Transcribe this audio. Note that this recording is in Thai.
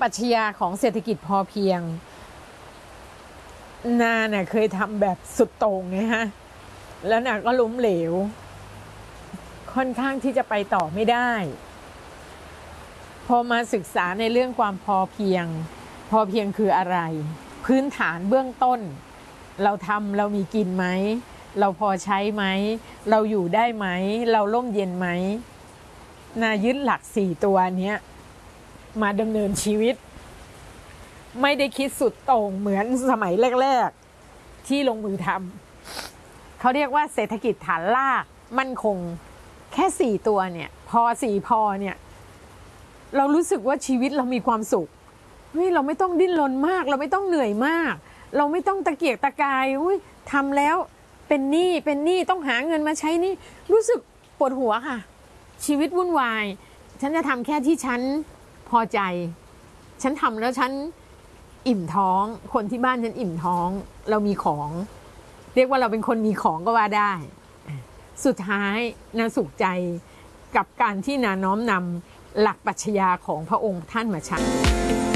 ปรัชญาของเศรษฐกิจพอเพียงนาเนี่ยเคยทำแบบสุดโต่งไงฮะแล้วนาก็ล้มเหลวค่อนข้างที่จะไปต่อไม่ได้พอมาศึกษาในเรื่องความพอเพียงคืออะไรพื้นฐานเบื้องต้นเรามีกินไหมเราพอใช้ไหมเราอยู่ได้ไหมเราร่มเย็นไหมนายึดหลัก4ตัวเนี้ยมาดำเนินชีวิตไม่ได้คิดสุดโต่งเหมือนสมัยแรกๆที่ลงมือทำเขาเรียกว่าเศรษฐกิจฐานรากมั่นคงแค่4ตัวเนี่ยพอเนี่ยเรารู้สึกว่าชีวิตเรามีความสุขเฮ้ยเราไม่ต้องดิ้นรนมากเราไม่ต้องเหนื่อยมากเราไม่ต้องตะเกียกตะกายทำแล้วเป็นหนี้ต้องหาเงินมาใช้หนี้รู้สึกปวดหัวค่ะชีวิตวุ่นวายฉันจะทำแค่ที่ฉันพอใจฉันทำแล้วฉันอิ่มท้องคนที่บ้านฉันอิ่มท้องเรามีของเรียกว่าเราเป็นคนมีของก็ว่าได้สุดท้ายนาสุขใจกับการที่นาน้อมนำหลักปรัชญาของพระองค์ท่านมาใช้